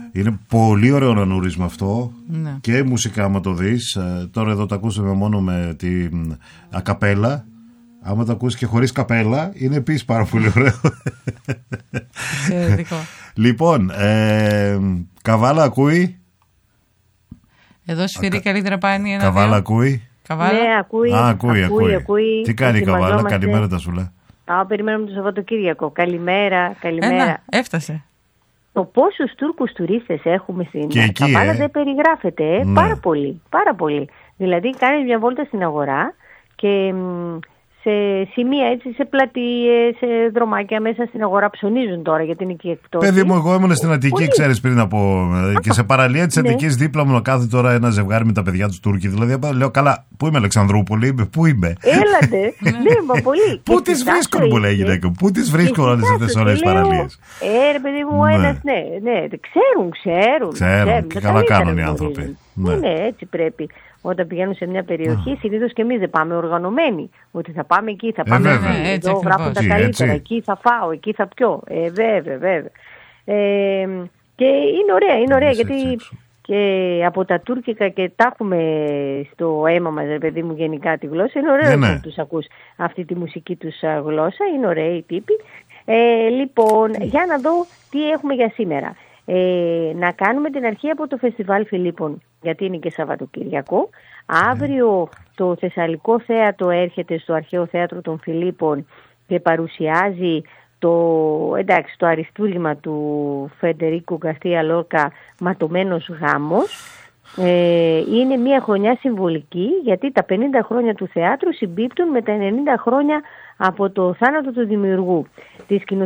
Είναι πολύ ωραίο να νουρίσουμε αυτό. Ναι. Και μουσικά, άμα το δεις. Τώρα εδώ το ακούσαμε μόνο με την ακαπέλα. Άμα το ακούσεις και χωρίς καπέλα, είναι επίσης πάρα πολύ ωραίο. Εξαιρετικό. Λοιπόν, Καβάλα ακούει. Εδώ σφυρί καλύτερα pani. Καβάλα ακούει. Καβάλα. Ναι, ακούει. Τι κάνει η Καβάλα, καλημέρα τα σου λέει. Περιμένουμε το Σαββατοκύριακο. Καλημέρα. Έφτασε. Το πόσους Τούρκους τουρίστες έχουμε στην Καβάλα δεν περιγράφεται. Ναι. Πάρα πολύ. Δηλαδή κάνεις μια βόλτα στην αγορά και σε σημεία έτσι, σε πλατείες, σε δρομάκια μέσα στην αγορά ψωνίζουν τώρα γιατί είναι εκεί εκτός. Παιδί μου, εγώ ήμουν στην Αττική, ξέρεις, πριν από. Και σε παραλία της Αττικής δίπλα μου να κάθεται τώρα ένα ζευγάρι με τα παιδιά τους Τούρκοι. Δηλαδή, λέω, καλά, πού είμαι, Αλεξανδρούπολη, πού είμαι. Έλατε. Ναι, μα πολύ. Πού τις βρίσκουν, μου λέει η γυναίκα. Πού τις βρίσκουν όλες αυτές τις ωραίες παραλίες. Ρε παιδί μου, ένας, ναι. Ξέρουν. Και καλά κάνουν οι άνθρωποι. Ναι, έτσι πρέπει. Όταν πηγαίνουν σε μια περιοχή, συνήθως και εμείς δεν πάμε οργανωμένοι. Ότι θα πάμε εκεί, θα πάμε εκεί, εδώ γράφουν τα καλύτερα, εκεί θα φάω, εκεί θα πιω. Βέβαια. Και είναι ωραία γιατί και από τα τουρκικά και τα έχουμε στο αίμα μας, παιδί μου, γενικά τη γλώσσα. Είναι ωραίο να τους ακούς αυτή τη μουσική τους γλώσσα, είναι ωραίοι οι τύποι. Λοιπόν, για να δω τι έχουμε για σήμερα. Να κάνουμε την αρχή από το Φεστιβάλ Φιλίππων, γιατί είναι και Σαββατοκυριακό. Αύριο το Θεσσαλικό Θέατρο έρχεται στο Αρχαίο Θέατρο των Φιλίππων και παρουσιάζει το αριστούργημα του Φεντερίκο Γκαρσία Λόρκα, Ματωμένος γάμος. Είναι μια χρονιά συμβολική, γιατί τα 50 χρόνια του θεάτρου συμπίπτουν με τα 90 χρόνια από το θάνατο του δημιουργού. Τη